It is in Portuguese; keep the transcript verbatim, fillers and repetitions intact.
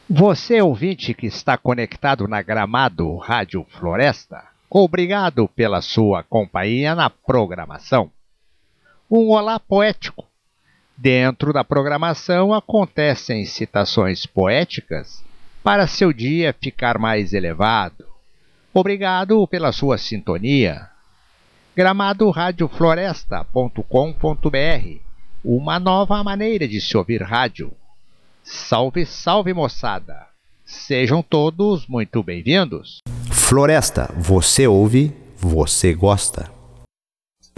Você, ouvinte que está conectado na Gramado Rádio Floresta, obrigado pela sua companhia na programação. Um olá poético. Dentro da programação acontecem citações poéticas para seu dia ficar mais elevado. Obrigado pela sua sintonia. gramado rádio floresta ponto com ponto br, uma nova maneira de se ouvir rádio. Salve, salve, moçada! Sejam todos muito bem-vindos. Floresta, você ouve, você gosta.